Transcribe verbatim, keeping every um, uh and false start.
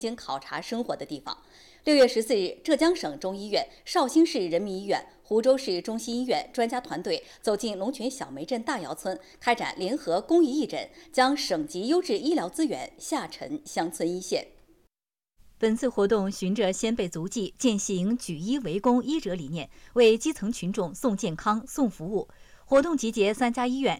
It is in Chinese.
经考察生活的地方。六月十四日，浙江省中医院、绍兴市人民医院、湖州市中心医院专家团队走进龙泉小梅镇大窑村，开展联合公益义诊，将省级优质医疗资源下沉乡村一线。 本次活动循着先辈足迹，践行举医为公医者理念，为基层群众送健康、送服务。活动集结三家医院、